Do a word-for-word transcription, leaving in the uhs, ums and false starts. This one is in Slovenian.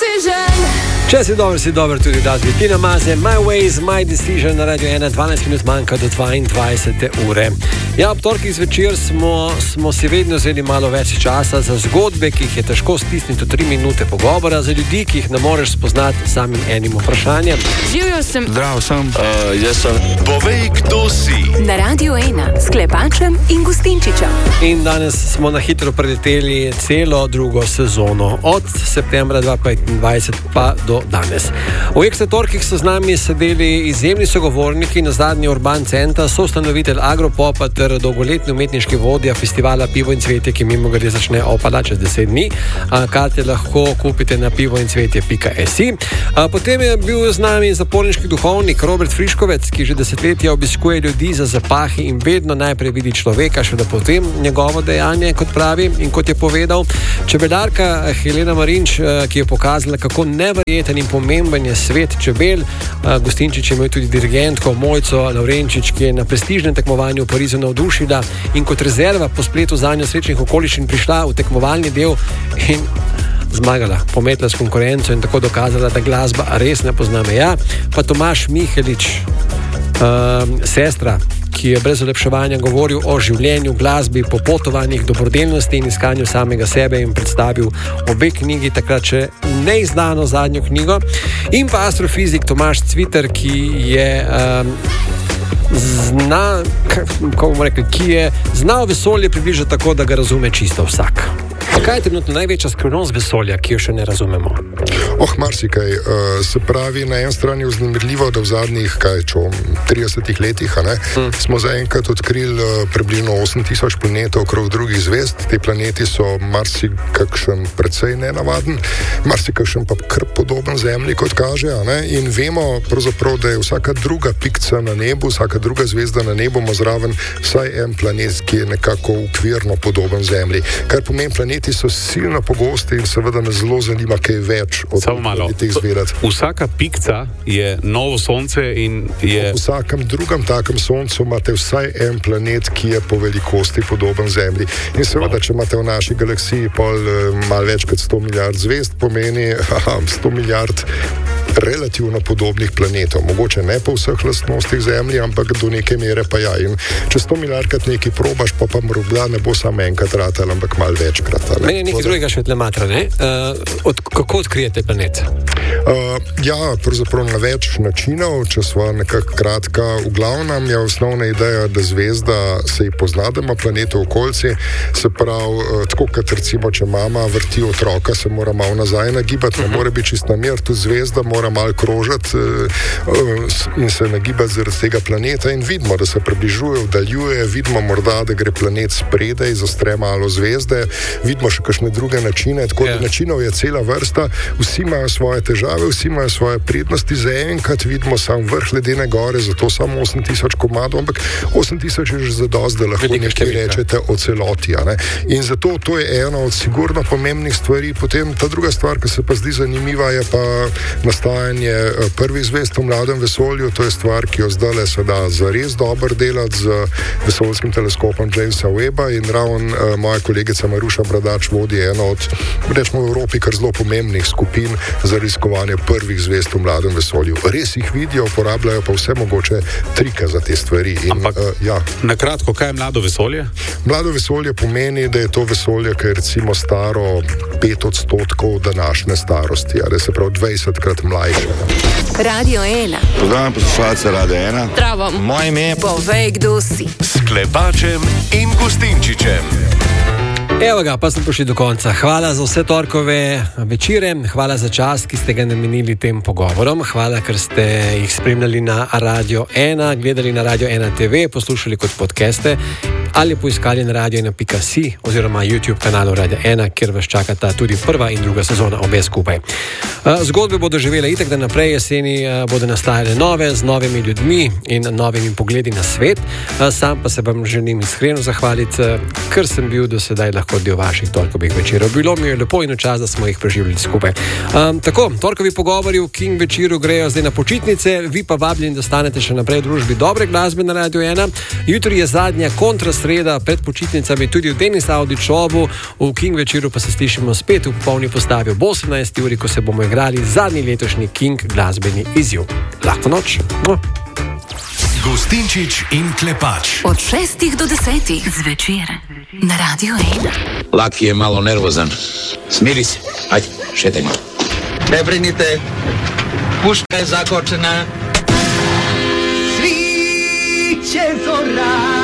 decision. Če si dober, si dober tudi da zbi. Tina Maze, My Ways, My Decision na Radio ena, dvanajst minut manjka do dvaindvajsete ure. Ja, ob torkih zvečer smo, smo si vedno vzeli malo več časa za zgodbe, ki jih je težko stisniti v tri minute pogovora, za ljudi, ki jih ne moreš spoznati samim enim vprašanjem. Živjo sem. Zdrav sem. Uh, jaz sem. Povej, kdo si. Na Radio ena s Klepačem in Gustinčičem. In danes smo na hitro preleteli celo drugo sezono. Od septembra dva tisoč petindvajset pa do danes. V Ekstra torkih so z nami sedeli izjemni sogovorniki, na zadnji Urban Center, soustanovitelj Agropopa ter dolgoletni umetniški vodja festivala Pivo in cvetje, ki mimogrede začne opada čez deset dni. Karte lahko kupite na pivoincvetje pika si. Potem je bil z nami zaporniški duhovnik Robert Friškovec, ki že desetletja obiskuje ljudi za zapahi in vedno najprej vidi človeka, še da potem njegovo dejanje, kot pravi in kot je povedal. Čebelarka Helena Marinč, ki je pokazala, kako neverjeten in pomemben je svet čebel. Gustinčič je imel tudi dirigentko Mojco Lavrenčič, ki je na prestižnem tekmovanju v Parizu navdušila in kot rezerva po spletu zanjo srečnih okoliščin prišla v tekmovalni del in zmagala, pometla s konkurenco in tako dokazala, da glasba res ne pozna meja. Pa Tomaž Mihelič, uh, sestra, ki je brez olepševanja govoril o življenju, glasbi, popotovanjih, dobrodelnosti in iskanju samega sebe in predstavil obe knjigi, takrat še neizdano zadnjo knjigo. In pa astrofizik Tomaž Cviter, ki je um, zna, kako bomo rekli, ki je znal vesolje približati tako, da ga razume čisto vsak. Kaj je trenutno največja skrivnost vesolja, ki jo še ne razumemo? Oh, marsikaj. Uh, se pravi, na eni strani je vznemirljivo, da v zadnjih, kaj čo, tridesetih letih, a ne, hmm. smo zaenkrat odkrili uh, približno osem tisoč planetov okrog drugih zvezd. Te planeti so marsikakšen precej nenavaden, marsikakšen pa kar podoben Zemlji, kot kaže, a ne, in vemo pravzaprav, da je vsaka druga pikca na nebu, vsaka druga zvezda na nebu ima zraven vsaj en planet, ki je nekako ukvirno podoben Zemlji. Kar pomeni, planeti so silno pogosti in seveda me zelo zanima, kaj več od teh zvedati. Vsaka pikca je novo sonce in je... V vsakem drugem takem soncu imate vsaj en planet, ki je po velikosti podoben Zemlji. In seveda, če imate v naši galaksiji pol malo več kot sto milijard zvezd, pomeni aha, sto milijard relativno podobnih planetov. Mogoče ne po vseh lastnostih Zemlji, ampak do neke mere pa ja. In če sto milijardkrat nekaj probaš, pa pa mrugla ne bo samo enkrat ratal, ampak malo večkrat. Meni je nekaj drugega še tlematra, ne? Uh, od, kako odkrijete planet? Uh, ja, pravzaprav na več načinov, če sva nekako kratka. V glavnem je osnovna ideja, da zvezda se ji pozna, da ima planet v okolici. Se pravi, uh, tako kot recimo, če mama vrti otroka, se mora malo nazaj nagibati, ne more biti čist na mir, tudi zvezda mora malo krožiti uh, in se nagibati zaradi tega planeta in vidimo, da se približuje, vdaljuje, vidimo morda, da gre planet spredaj, zastre malo zvezde, vidimo še kakšne druge načine, tako yeah. da načinov je cela vrsta, vsi imajo svoje težave, vsi imajo svoje prednosti, zaenkrat vidimo sam vrh ledene gore, zato samo osem tisoč komadov, ampak osem tisoč je že zadosti, da lahko nekaj rečete o celoti. Ne? In zato to je ena od sigurno pomembnih stvari. Potem ta druga stvar, ki se pa zdi zanimiva, je pa nastajanje prvih zvezd v mladem vesolju. To je stvar, ki jo zdaj se da zares dobro delati z vesoljskim teleskopom Jamesa Webba in ravno uh, moja kolegica Maruša Bradač vodi eno od, rečemo v Evropi, kar zelo pomembnih skupin za raziskovanje prvih zvezd v mladem vesolju. Res jih vidijo, uporabljajo pa vse mogoče trike za te stvari. In, Ampak, uh, ja. na kratko, kaj je mlado vesolje? Mlado vesolje pomeni, da je to vesolje, ki je recimo staro pet odstotkov današnje starosti, ali se pravi dvajsetkrat mlajše. Radio ena. Pozdravljam poslušalce Radio ena. Zdravo. Moje ime. Povej, kdo si. S Klepačem in Gustinčičem. Evo ga, pa smo prišli do konca. Hvala za vse torkove večere, hvala za čas, ki ste ga namenili tem pogovorom, hvala, ker ste jih spremljali na Radio ena, gledali na Radio ena te ve, poslušali kot podcaste ali poiskali na radio ena pika si oziroma YouTube kanalu Radio ena, kjer vas čakata tudi prva in druga sezona, obe skupaj. Zgodbe bodo živele itak, da naprej jeseni bodo nastajale nove, z novimi ljudmi in novimi pogledi na svet. Sam pa se vam želim iskreno zahvaliti, ker sem bil do sedaj lahko del vaših torkovih večerov. Bilo mi je lepo in čas, da smo jih preživljali skupaj. Um, tako, torkovi pogovori v King večeru grejo zdaj na počitnice, vi pa vabljeni, da stanete še naprej v družbi dobre glasbe na Radio ena. Jutri je zadnja kontra sreda pred počitnicami tudi v Denis Audi Šobu, v King večeru pa se slišimo spet v polni postavi ob osemnajsti uri, ko se bomo igrali zadnji letošnji King glasbeni izziv. Lahko noč. No. Gustinčič in Klepač. Od šestih do desetih zvečer na Radio ena. Laki je malo nervozan. Smiri se. Ajde, šetaj malo. Ne brinite, puška je zakočena. Sviće zora.